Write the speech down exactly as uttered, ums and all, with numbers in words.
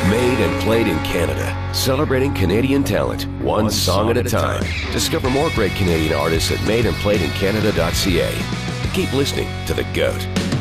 Made and played in Canada, celebrating Canadian talent, one, one song, song at a time. time. Discover more great Canadian artists at made and played in canada dot c a. Keep listening to The GOAT.